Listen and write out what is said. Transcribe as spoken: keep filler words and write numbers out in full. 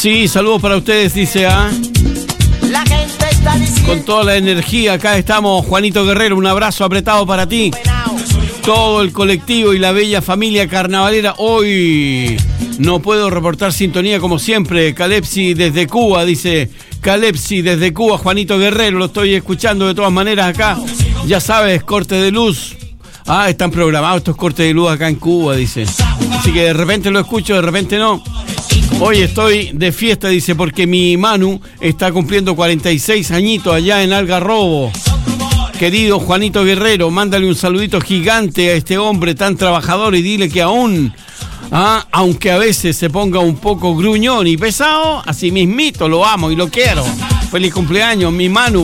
Sí, saludos para ustedes, dice A. La gente está diciendo. Con toda la energía, acá estamos, Juanito Guerrero, un abrazo apretado para ti. Todo el colectivo y la bella familia carnavalera. Hoy no puedo reportar sintonía como siempre. Calepsi desde Cuba, dice Calepsi desde Cuba, Juanito Guerrero, lo estoy escuchando de todas maneras acá. Ya sabes, corte de luz. Ah, están programados estos cortes de luz acá en Cuba, dice. Así que de repente lo escucho, de repente no. Hoy estoy de fiesta, dice, porque mi Manu está cumpliendo cuarenta y seis añitos allá en Algarrobo. Querido Juanito Guerrero, mándale un saludito gigante a este hombre tan trabajador y dile que aún, ah, aunque a veces se ponga un poco gruñón y pesado, así mismito lo amo y lo quiero. Feliz cumpleaños, mi Manu.